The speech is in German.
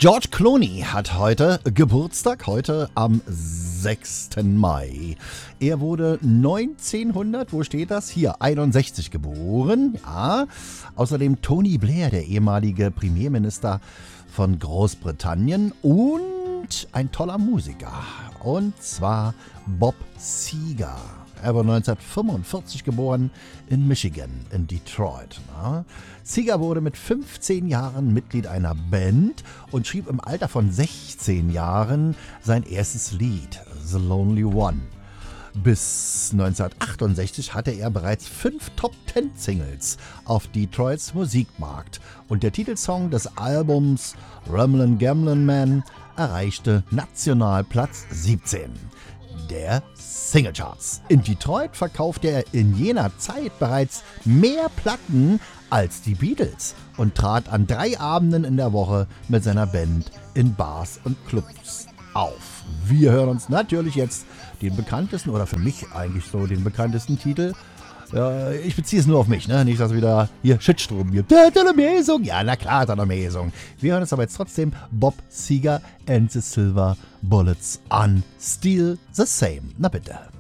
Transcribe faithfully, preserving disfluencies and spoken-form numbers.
George Clooney hat heute Geburtstag, heute am sechsten Mai. Er wurde neunzehnhundert, wo steht das? Hier, einundsechzig geboren, ja. Außerdem Tony Blair, der ehemalige Premierminister von Großbritannien, und ein toller Musiker, und zwar Bob Seger. Er wurde neunzehnhundertfünfundvierzig geboren in Michigan, in Detroit. Na? Seger wurde mit fünfzehn Jahren Mitglied einer Band und schrieb im Alter von sechzehn Jahren sein erstes Lied, The Lonely One. Bis neunzehnhundertachtundsechzig hatte er bereits fünf Top-Ten-Singles auf Detroits Musikmarkt und der Titelsong des Albums Ramblin' Gamblin' Man erreichte national Platz siebzehn der Singlecharts. In Detroit verkaufte er in jener Zeit bereits mehr Platten als die Beatles und trat an drei Abenden in der Woche mit seiner Band in Bars und Clubs auf. Wir hören uns natürlich jetzt den bekanntesten, oder für mich eigentlich so den bekanntesten Titel. Äh, ich beziehe es nur auf mich, ne? Nicht, dass es wieder hier Shitsturm gibt. Der hat eine Mäßung. Ja, na klar hat er eine Mäßung. Wir hören uns aber jetzt trotzdem Bob Seger and the Silver Bullets an Still the Same. Na bitte.